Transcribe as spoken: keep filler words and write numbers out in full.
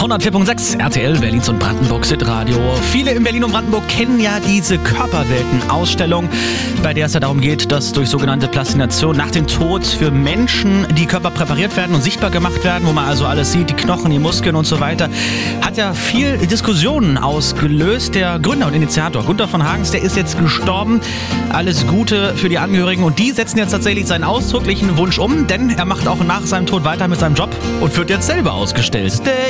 hundertvier Komma sechs R T L, Berlins und Brandenburgs Hitradio. Viele in Berlin und Brandenburg kennen ja diese Körperwelten-Ausstellung, bei der es ja darum geht, dass durch sogenannte Plastination nach dem Tod für Menschen die Körper präpariert werden und sichtbar gemacht werden, wo man also alles sieht, die Knochen, die Muskeln und so weiter. Hat ja viel Diskussionen ausgelöst. Der Gründer und Initiator Gunther von Hagens, der ist jetzt gestorben. Alles Gute für die Angehörigen und die setzen jetzt tatsächlich seinen ausdrücklichen Wunsch um, denn er macht auch nach seinem Tod weiter mit seinem Job und wird jetzt selber ausgestellt.